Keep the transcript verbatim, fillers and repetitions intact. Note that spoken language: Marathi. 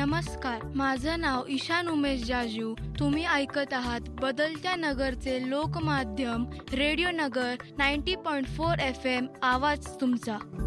नमस्कार, माझं नाव ईशान उमेश जाजू. तुम्ही ऐकत आहात बदलत्या नगरचे लोकमाध्यम रेडिओ नगर नव्वद पॉइंट चार एफ एम. आवाज तुमचा.